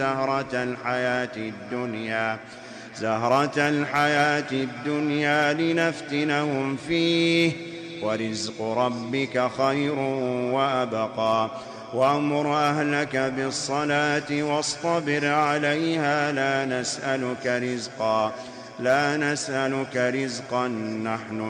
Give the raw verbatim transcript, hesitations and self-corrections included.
زهرة الحياة الدنيا زهرة الحياة الدنيا لنفتنهم فيه ورزق ربك خير وأبقى وأمر أهلك بالصلاة واصطبر عليها لا نسألك رزقا لا نسألك رزقا نحن